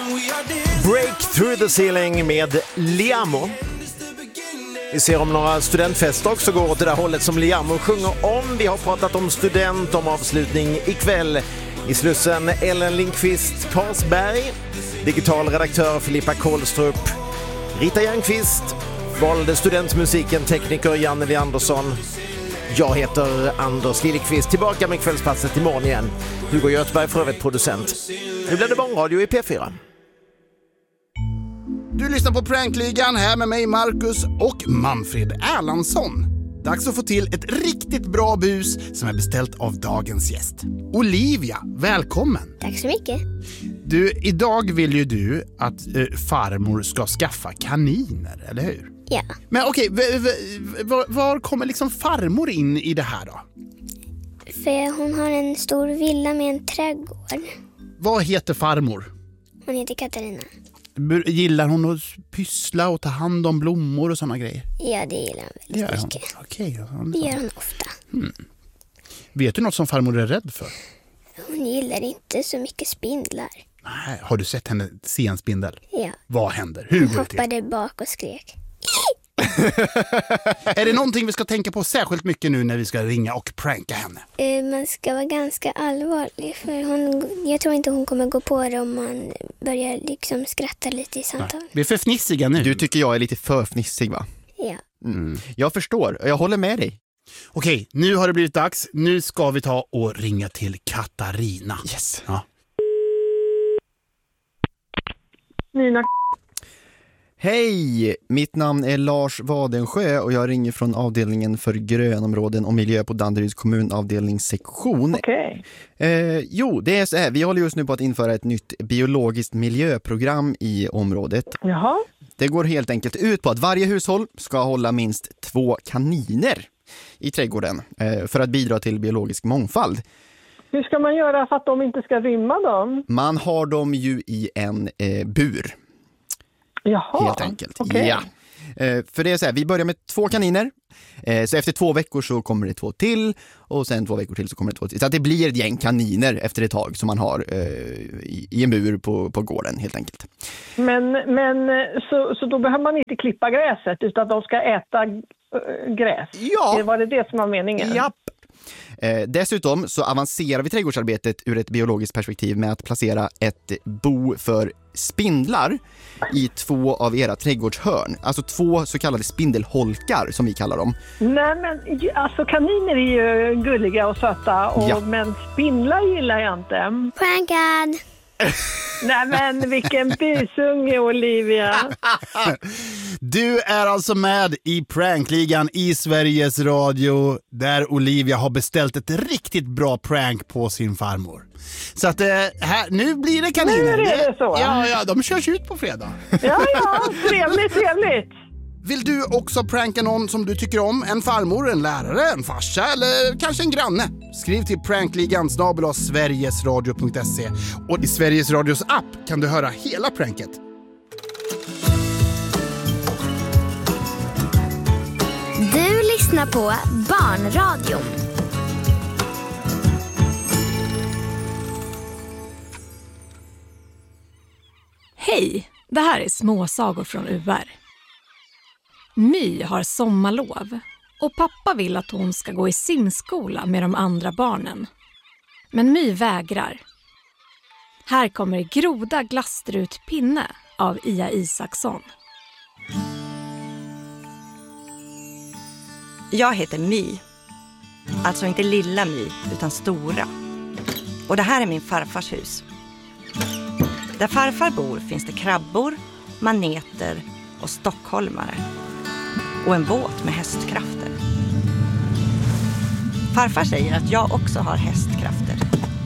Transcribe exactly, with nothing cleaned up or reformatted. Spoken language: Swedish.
Break through the ceiling med Liamo. Vi ser om några studentfester också går åt det där hållet som Liamo sjunger om. Vi har pratat om student, om avslutning ikväll. I Slussen Ellen Lindqvist Karlsberg, digital redaktör Filippa Kohlstrup, Rita Järnqvist, valde studentmusiken tekniker Janne Leandersson. Jag heter Anders Liljeqvist, tillbaka med kvällspasset imorgon igen. Hugo Göthberg för övrigt producent. Nu blir det barnradio i P fyra. Du lyssnar på Prankligan här med mig Marcus och Manfred Erlandsson. Dags att få till ett riktigt bra bus som är beställt av dagens gäst. Olivia, välkommen. Tack så mycket. Du, idag vill ju du att eh, farmor ska skaffa kaniner, eller hur? Ja. Men okej, v- v- var, var kommer liksom farmor in i det här då? För hon har en stor villa med en trädgård. Vad heter farmor? Hon heter Katarina. Gillar hon att pyssla och ta hand om blommor och såna grejer? Ja, det gillar hon väldigt Gör hon? mycket. Okej. Det gör hon ofta. Hmm. Vet du något som farmor är rädd för? Hon gillar inte så mycket spindlar. Nej, har du sett henne se en spindel? Ja. Vad händer? Hur Hon går det till? hoppade bak och skrek. Är det någonting vi ska tänka på särskilt mycket nu när vi ska ringa och pranka henne? Uh, man ska vara ganska allvarlig. För hon, jag tror inte hon kommer gå på det om man börjar liksom skratta lite i samtal. Nej. Vi är för fnissiga nu. Du tycker jag är lite för fnissig, va? Ja. Mm. Jag förstår, jag håller med dig. Okej, nu har det blivit dags. Nu ska vi ta och ringa till Katarina. Yes. Ja. Nina. Hej, mitt namn är Lars Wadensjö och jag ringer från avdelningen för grönområden och miljö på Danderyds kommunavdelningssektion. Okej. Eh, jo, det är så här. Vi håller just nu på att införa ett nytt biologiskt miljöprogram i området. Jaha. Det går helt enkelt ut på att varje hushåll ska hålla minst två kaniner i trädgården eh, för att bidra till biologisk mångfald. Hur ska man göra för att de inte ska rymma dem? Man har dem ju i en eh, bur. Jaha. Helt enkelt. Okay. Ja. Eh, för det är så här, vi börjar med två kaniner. Eh, så efter två veckor så kommer det två till. Och sen två veckor till så kommer det två till. Så att det blir ett gäng kaniner efter ett tag som man har eh, i, i en bur på, på gården helt enkelt. Men, men så, så då behöver man inte klippa gräset utan de ska äta äh, gräs? Ja. Det var det det som var meningen? Japp. Eh, dessutom så avancerar vi trädgårdsarbetet ur ett biologiskt perspektiv med att placera ett bo för spindlar i två av era trädgårdshörn. Alltså två så kallade spindelholkar som vi kallar dem. Nej, men alltså kaniner är ju gulliga och söta och, Ja. men spindlar gillar jag inte. Prankad! Nej, men vilken bysunge, Olivia. Du är alltså med i Prankligan i Sveriges Radio där Olivia har beställt ett riktigt bra prank på sin farmor. Så att här, nu blir det kaniner. Nu är det så. Ja, ja, de körs ut på fredag. Ja, ja, trevligt, trevligt. Vill du också pranka någon som du tycker om? En farmor, en lärare, en farsa eller kanske en granne? Skriv till prankligan snabel-a sverigesradio punkt se och i Sveriges Radios app kan du höra hela pranket. Du lyssnar på Barnradion. Hej, det här är småsagor från U R. My har sommarlov och pappa vill att hon ska gå i simskola med de andra barnen. Men My vägrar. Här kommer Groda Glastrut Pinne av Ia Isaksson. Jag heter My. Alltså inte lilla My, utan stora. Och det här är min farfars hus. Där farfar bor finns det krabbor, maneter och stockholmare. Och en båt med hästkrafter. Farfar säger att jag också har hästkrafter.